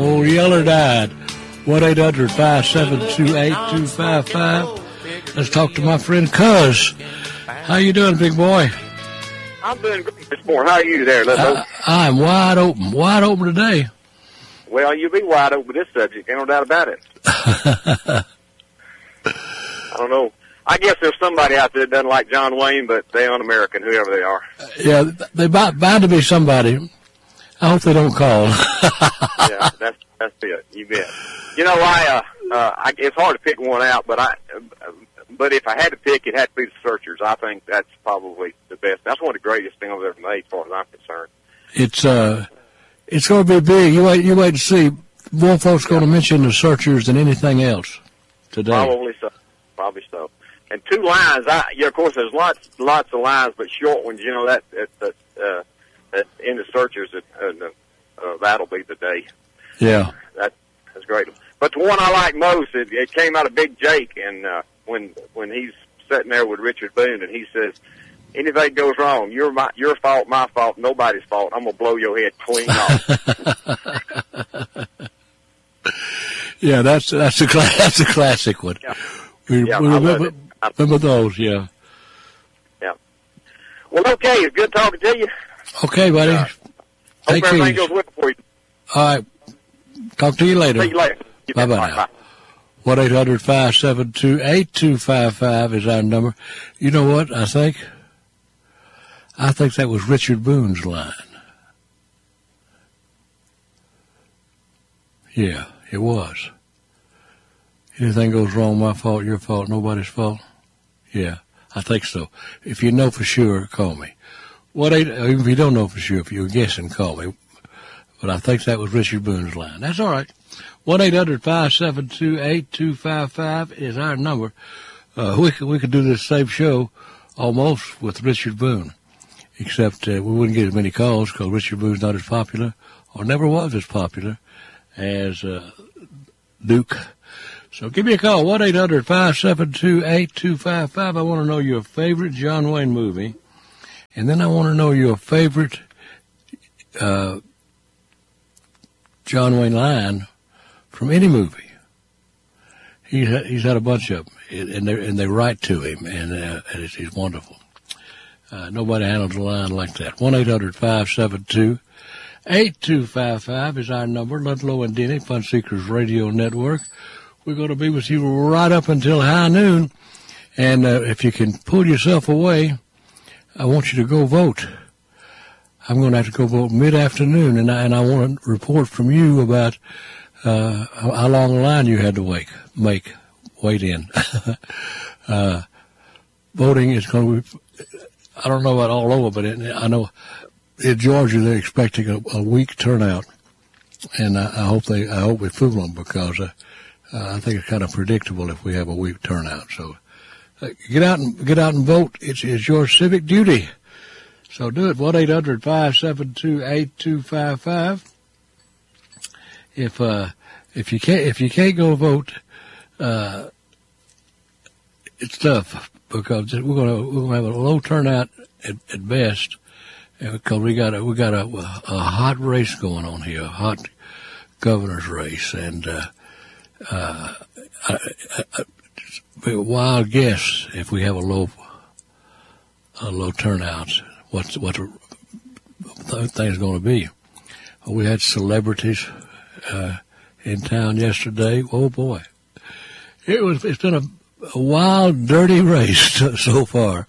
Old Yeller died. 1-800-572-8255. Let's talk to my friend Cuz. How you doing, big boy? I'm doing great this morning. How are you there, Little? I'm wide open today. Well, you'll be wide open with this subject, ain't no doubt about it. I don't know. I guess there's somebody out there that doesn't like John Wayne, but they're un-American, whoever they are. Yeah, they bound to be somebody. I hope they don't call. Yeah, that's it. You bet. You know, it's hard to pick one out, but if I had to pick, it had to be the Searchers. I think that's probably the best. That's one of the greatest films ever made, as far as I'm concerned. It's going to be big. You wait and see. More folks going to mention the Searchers than anything else today. Probably so. And two lines. Of course, there's lots of lines, but short ones. You know that in the Searchers, that'll be the day. Yeah, that's great. But the one I like most, it came out of Big Jake, and when he's sitting there with Richard Boone, and he says, "Anything goes wrong, your fault, my fault, nobody's fault. I'm gonna blow your head clean off." Yeah, that's a classic one. Yeah. We remember those, yeah. Yeah. Well, okay, it's good talking to you. Okay, buddy. Hope everything goes well for you. All right. Talk to you later. See you later. Bye-bye now. 1-800-572-8255 is our number. You know what I think? I think that was Richard Boone's line. Yeah, it was. Anything goes wrong, my fault, your fault, nobody's fault? Yeah, I think so. If you know for sure, call me. Even if you don't know for sure, if you're guessing, call me. But I think that was Richard Boone's line. That's all right. 1-800-572-8255 is our number. We could do this same show almost with Richard Boone, except we wouldn't get as many calls because Richard Boone's not as popular, or never was as popular, as Duke. So give me a call, 1-800-572-8255. I want to know your favorite John Wayne movie, and then I want to know your favorite John Wayne line from any movie. He's had a bunch of them, and they write to him, and he's wonderful. Nobody handles a line like that. 1-800-572-8255 is our number. Ludlow and Denny, Fun Seekers Radio Network. We're going to be with you right up until high noon. And if you can pull yourself away, I want you to go vote. I'm going to have to go vote mid-afternoon, and I want to report from you about how long a line you had to wait in. Voting is going to be, I don't know about all over, but I know in Georgia they're expecting a weak turnout, and I hope we fool them, because I think it's kind of predictable if we have a weak turnout. So get out and vote. It's your civic duty. So do it. 1-800-572-8255. If you can't go vote, it's tough, because we're gonna have a low turnout at best, because we got a hot race going on here, a hot governor's race, and be a wild guess if we have a low turnout. What the thing's going to be? We had celebrities in town yesterday. Oh boy, it's been a wild, dirty race so far.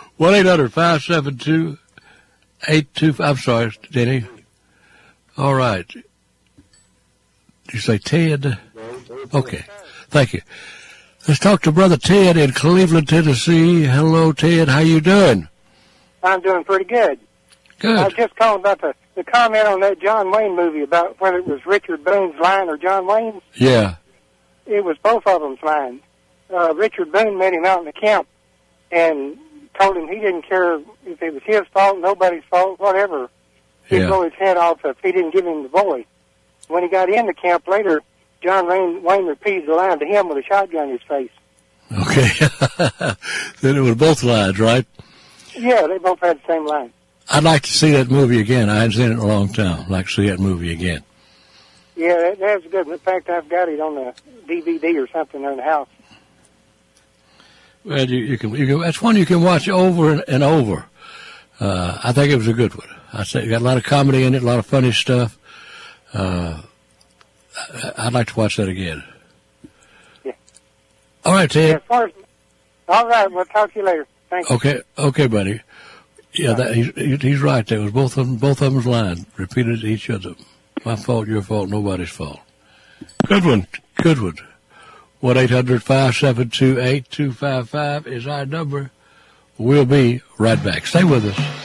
1-800-572-8255. I'm sorry, Denny. All right. Did you say Ted? Okay. Thank you. Let's talk to Brother Ted in Cleveland, Tennessee. Hello, Ted. How you doing? I'm doing pretty good. Good. I was just calling about the comment on that John Wayne movie about whether it was Richard Boone's line or John Wayne's. Yeah. It was both of them's lines. Richard Boone met him out in the camp and told him he didn't care if it was his fault, nobody's fault, whatever. He'd blow his head off if he didn't give him the boy. When he got in the camp later, John Wayne repeated the line to him with a shotgun in his face. Okay. Then it was both lines, right? Yeah, they both had the same line. I'd like to see that movie again. I hadn't seen it in a long time. I'd like to see that movie again. Yeah, that's good. In fact, I've got it on a DVD or something in the house. Well, you can. That's one you can watch over and over. I think it was a good one. I say it got a lot of comedy in it, a lot of funny stuff. I'd like to watch that again. Yeah. All right, Ted. Yeah, all right, we'll talk to you later. Thank you. Okay, buddy. Yeah, he's right. There was both of them's line repeated each other. My fault, your fault, nobody's fault. Good one. 1-800-572-8255 is our number. We'll be right back. Stay with us.